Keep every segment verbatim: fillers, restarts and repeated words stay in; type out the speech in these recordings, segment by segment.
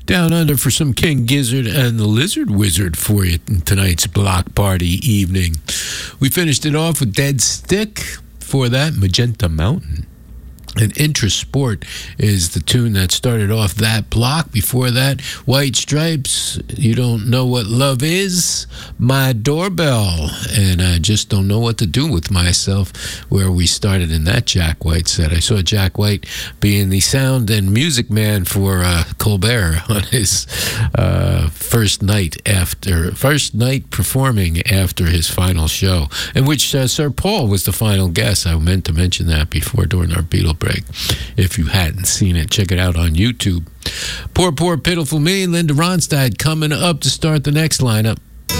Down Under for some King Gizzard and the Lizard Wizard for you in tonight's block party evening. We finished it off with Dead Stick. For that, Magenta Mountain. And Interest Sport is the tune that started off that block. Before that, White Stripes, You Don't Know What Love Is, My Doorbell, and I Just Don't Know What to Do With Myself, where we started in that Jack White set. I saw Jack White being the sound and music man for uh, Colbert on his uh, first night after, first night performing after his final show, in which uh, Sir Paul was the final guest. I meant to mention that before during our Beatle break. If you hadn't seen it, check it out on YouTube. Poor, poor, pitiful me, Linda Ronstadt coming up to start the next lineup.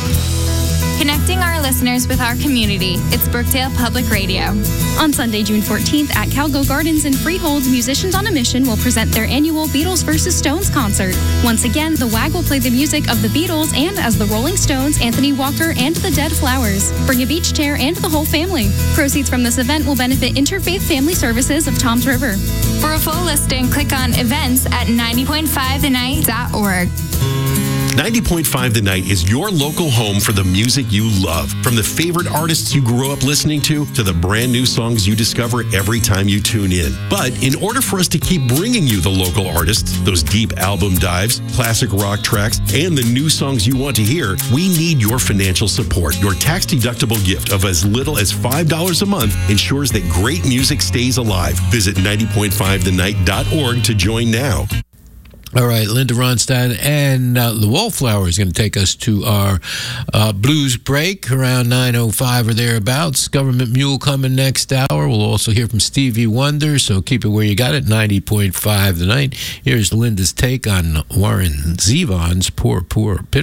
Connecting our listeners with our community. It's Brookdale Public Radio. On Sunday, June fourteenth at Calgo Gardens in Freehold, Musicians on a Mission will present their annual Beatles versus Stones concert. Once again, the W A G will play the music of the Beatles and, as the Rolling Stones, Anthony Walker, and the Dead Flowers. Bring a beach chair and the whole family. Proceeds from this event will benefit Interfaith Family Services of Toms River. For a full listing, click on events at ninety point five the night dot org. ninety point five The Night is your local home for the music you love. From the favorite artists you grew up listening to, to the brand new songs you discover every time you tune in. But in order for us to keep bringing you the local artists, those deep album dives, classic rock tracks, and the new songs you want to hear, we need your financial support. Your tax-deductible gift of as little as five dollars a month ensures that great music stays alive. Visit ninety point five the night dot org to join now. All right, Linda Ronstadt and uh, the Wallflower is going to take us to our uh, blues break around nine oh five or thereabouts. Government Mule coming next hour. We'll also hear from Stevie Wonder, so keep it where you got it, ninety point five The Night. Here's Linda's take on Warren Zevon's Poor, Poor, Pitiful.